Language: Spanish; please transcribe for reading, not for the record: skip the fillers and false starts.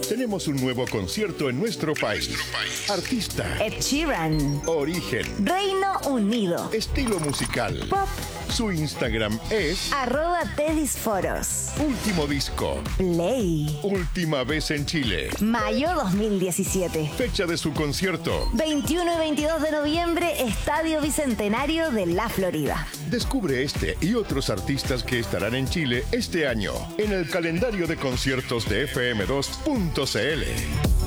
Tenemos un nuevo concierto en nuestro país. Artista. Ed Sheeran. Origen. Reino Unido. Estilo musical. Pop. Su Instagram es @tedisforos. Último disco. Play. Última vez en Chile. Mayo 2017. Fecha de su concierto. 21 y 22 de noviembre, Estadio Bicentenario de La Florida. Descubre este y otros artistas que estarán en Chile este año en el calendario de conciertos de fm2.cl.